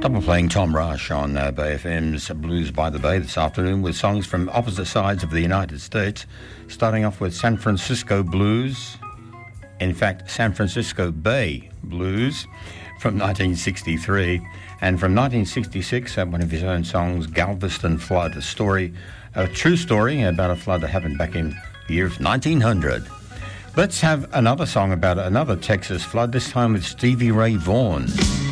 Double playing Tom Rush on Bay FM's Blues by the Bay this afternoon with songs from opposite sides of the United States, starting off with San Francisco Blues, in fact San Francisco Bay Blues from 1963, and from 1966 one of his own songs, Galveston Flood, a true story about a flood that happened back in the year of 1900. Let's have another song about another Texas flood, this time with Stevie Ray Vaughan.